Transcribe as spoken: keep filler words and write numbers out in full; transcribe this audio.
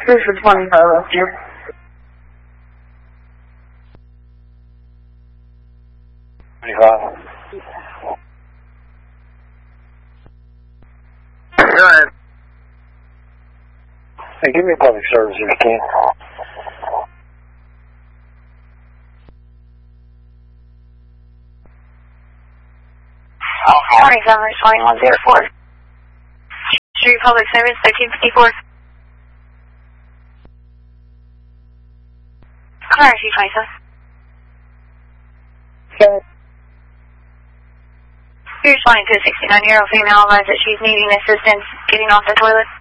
This is twenty-five left here. twenty-five. Go ahead. Hey, give me public service if you can. Morning, Summer, twenty-one oh four. Street Public Service, thirteen fifty-four. Car, she twenty-seven. Okay. You're responding to a sixty-nine-year-old female advised that she's needing assistance getting off the toilet.